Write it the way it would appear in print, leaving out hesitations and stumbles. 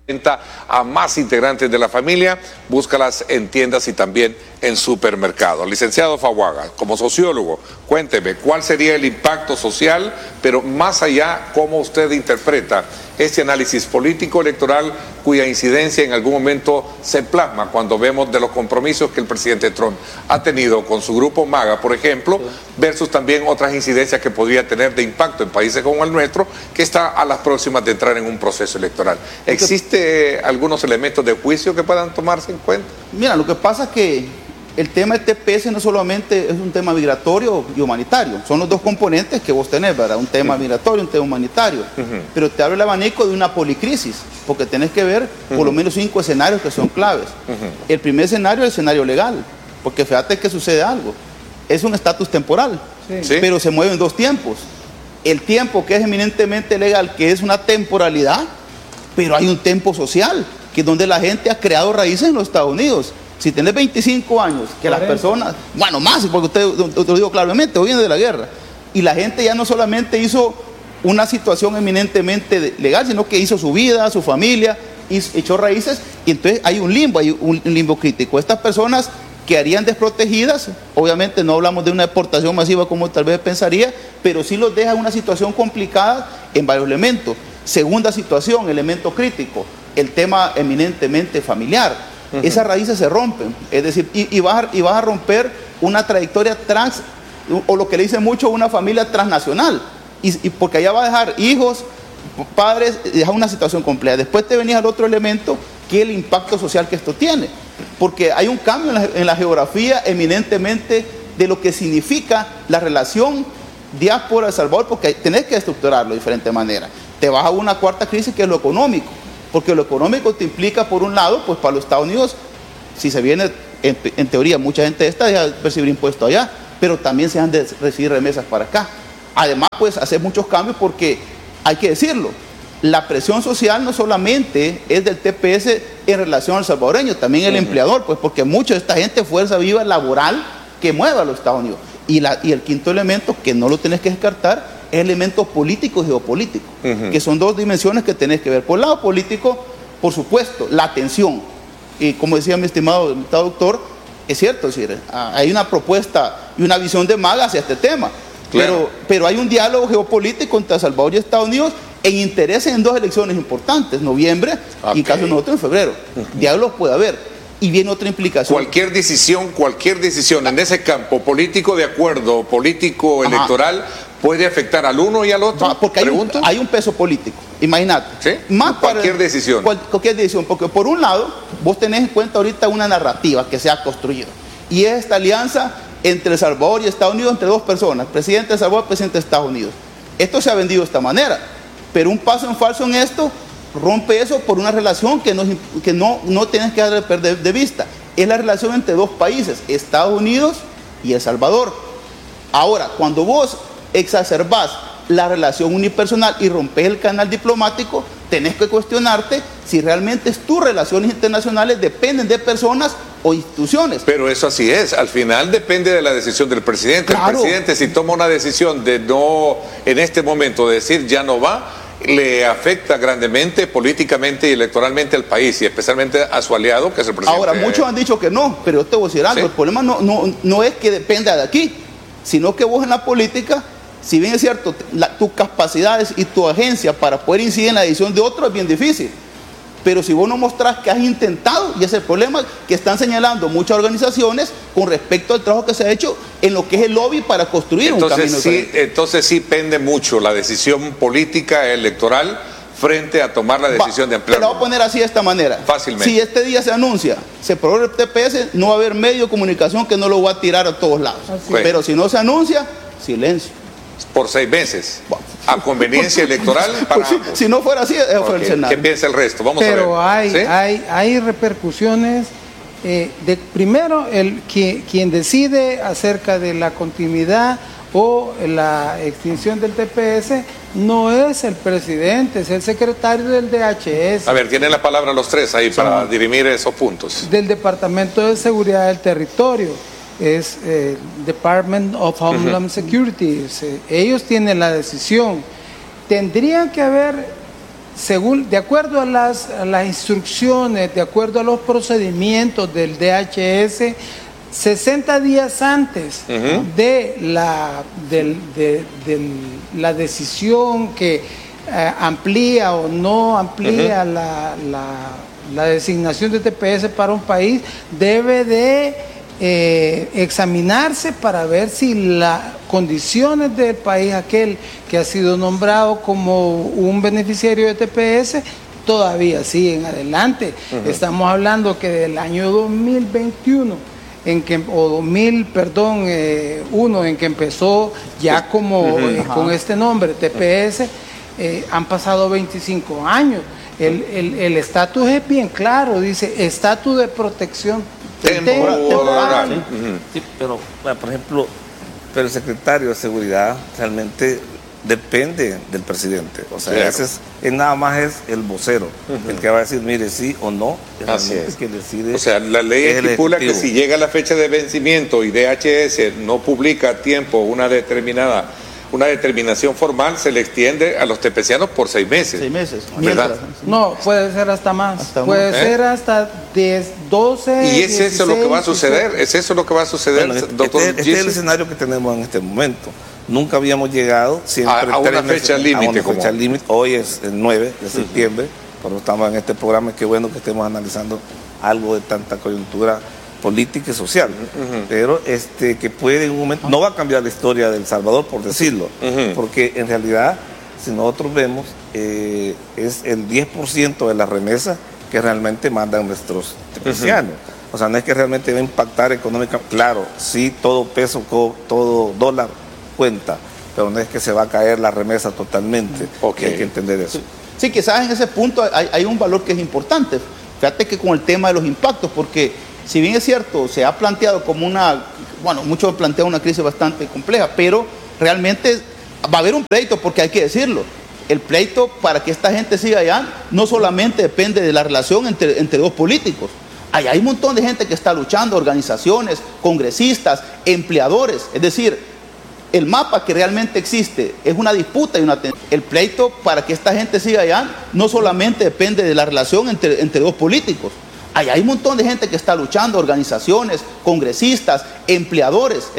a más integrantes de la familia, búscalas en tiendas y también en supermercados. Licenciado Faguaga, como sociólogo, cuénteme, ¿cuál sería el impacto social, pero más allá, cómo usted interpreta este análisis político electoral cuya incidencia en algún momento se plasma cuando vemos de los compromisos que el presidente Trump ha tenido con su grupo MAGA, por ejemplo, versus también otras incidencias que podría tener de impacto en países como el nuestro, que está a las próximas de entrar en un proceso electoral? ¿Existe algunos elementos de juicio que puedan tomarse en cuenta? Mira, lo que pasa es que el tema del TPS no solamente es un tema migratorio y humanitario, son los dos componentes que vos tenés, ¿verdad? Un tema migratorio y un tema humanitario, pero te abre el abanico de una policrisis, porque tenés que ver por lo menos 5 escenarios que son claves. El primer escenario es el escenario legal, porque fíjate que sucede algo, es un estatus temporal, pero se mueve en 2 tiempos. El tiempo que es eminentemente legal, que es una temporalidad, pero hay un tiempo social, que es donde la gente ha creado raíces en los Estados Unidos. Si tenés 25 años, que las personas, bueno, más, porque te lo digo claramente, hoy viene de la guerra, y la gente ya no solamente hizo una situación eminentemente legal, sino que hizo su vida, su familia, echó raíces, y entonces hay un limbo crítico. Estas personas quedarían desprotegidas, obviamente no hablamos de una deportación masiva como tal vez pensaría, pero sí los deja en una situación complicada en varios elementos. Segunda situación, elemento crítico, el tema eminentemente familiar. Esas raíces se rompen, es decir, y vas a romper una trayectoria o lo que le dicen mucho, una familia transnacional, y porque allá va a dejar hijos, padres, deja una situación compleja. Después te venís al otro elemento, que es el impacto social que esto tiene, porque hay un cambio en la geografía eminentemente de lo que significa la relación diáspora-El Salvador, porque tenés que estructurarlo de diferente manera. Te vas a una cuarta crisis, que es lo económico, porque lo económico te implica, por un lado, pues para los Estados Unidos, si se viene, en teoría, mucha gente de esta deja de percibir impuestos allá, pero también se han de recibir remesas para acá. Además, pues, hacer muchos cambios porque, hay que decirlo, la presión social no solamente es del TPS en relación al salvadoreño, también el empleador, pues, porque mucha de esta gente es fuerza viva laboral que mueve a los Estados Unidos. Y el quinto elemento, que no lo tenés que descartar, es elemento político y geopolítico, que son 2 dimensiones que tenés que ver. Por el lado político, por supuesto, la atención, y como decía mi estimado doctor, es cierto, es decir, hay una propuesta y una visión de MAGA hacia este tema, claro. pero hay un diálogo geopolítico entre El Salvador y Estados Unidos en intereses en 2 elecciones importantes, noviembre y caso de nosotros en febrero. Diálogos puede haber. Y viene otra implicación. Cualquier decisión en ese campo político de acuerdo, político, electoral, puede afectar al uno y al otro. Porque hay un peso político, imagínate. ¿Sí? Más cualquier decisión. Cualquier decisión, porque por un lado, vos tenés en cuenta ahorita una narrativa que se ha construido. Y es esta alianza entre El Salvador y Estados Unidos, entre 2 personas, presidente de El Salvador, presidente de Estados Unidos. Esto se ha vendido de esta manera, pero un paso en falso en esto rompe eso por una relación que no tienes que perder de vista. Es la relación entre 2 países, Estados Unidos y El Salvador. Ahora, cuando vos exacerbás la relación unipersonal y rompes el canal diplomático, tenés que cuestionarte si realmente tus relaciones internacionales dependen de personas o instituciones. Pero eso así es, al final depende de la decisión del presidente. Claro. El presidente, si toma una decisión de no, en este momento, de decir ya no va, le afecta grandemente políticamente y electoralmente al país, y especialmente a su aliado, que es el presidente. Ahora, muchos han dicho que no, pero yo te voy a decir algo. ¿Sí? El problema no es que dependa de aquí, sino que vos en la política, si bien es cierto, tus capacidades y tu agencia para poder incidir en la decisión de otro es bien difícil. Pero si vos no mostrás que has intentado, y ese es el problema que están señalando muchas organizaciones con respecto al trabajo que se ha hecho en lo que es el lobby para construir un camino. Entonces sí pende mucho la decisión política electoral frente a tomar la decisión de ampliar. Te lo voy a poner así de esta manera. Fácilmente. Si este día se anuncia, se prorroga el TPS, no va a haber medio de comunicación que no lo va a tirar a todos lados. Pero si no se anuncia, silencio. Por 6 meses. A conveniencia electoral para si no fuera así, fuera el Senado. ¿Qué piensa el resto? Vamos a ver. Pero hay repercusiones. Primero, quien decide acerca de la continuidad o la extinción del TPS no es el presidente, es el secretario del DHS. A ver, tienen la palabra los 3 ahí para dirimir esos puntos. Del Departamento de Seguridad del Territorio. Es Department of Homeland Security. Ellos tienen la decisión. Tendrían que haber de acuerdo a las instrucciones, de acuerdo a los procedimientos del DHS, 60 días antes de la decisión que amplía o no amplía la designación de TPS para un país, debe de examinarse para ver si las condiciones del país aquel que ha sido nombrado como un beneficiario de TPS todavía siguen adelante. Estamos hablando que del año 2021 uno en que empezó ya como con este nombre TPS, han pasado 25 años. El estatus es bien claro, dice estatus de protección temporal. Sí, pero por ejemplo, el secretario de Seguridad realmente depende del presidente, o sea, nada más es el vocero, el que va a decir, mire, sí o no, así es. Que decide. O sea, la ley estipula que si llega la fecha de vencimiento y DHS no publica a tiempo una determinación formal, se le extiende a los tepecianos por 6 meses. 6 meses. ¿Verdad? No, puede ser hasta más. Puede ser hasta 10, 12. ¿Y es 16, eso lo que va a suceder? 18. ¿Es eso lo que va a suceder, bueno, doctor? Este es el escenario que tenemos en este momento. Nunca habíamos llegado siempre a una fecha límite. Hoy es el 9 de septiembre, por eso estamos en este programa. Qué bueno que estemos analizando algo de tanta coyuntura política y social, pero que puede en un momento, no va a cambiar la historia de El Salvador, por decirlo, porque en realidad, si nosotros vemos, es el 10% de las remesas que realmente mandan nuestros tepecianos. O sea, no es que realmente va a impactar económicamente. Claro, sí, todo peso, todo dólar cuenta, pero no es que se va a caer la remesa totalmente. Hay que entender eso. Sí, quizás en ese punto hay un valor que es importante. Fíjate que con el tema de los impactos, porque si bien es cierto, se ha planteado como muchos plantean una crisis bastante compleja, pero realmente va a haber un pleito, porque hay que decirlo. El pleito para que esta gente siga allá no solamente depende de la relación entre dos políticos. Allá hay un montón de gente que está luchando, organizaciones, congresistas, empleadores. Es decir, el mapa que realmente existe es una disputa y una tensión. El pleito para que esta gente siga allá no solamente depende de la relación entre dos políticos. Allá hay un montón de gente que está luchando, organizaciones, congresistas, empleadores.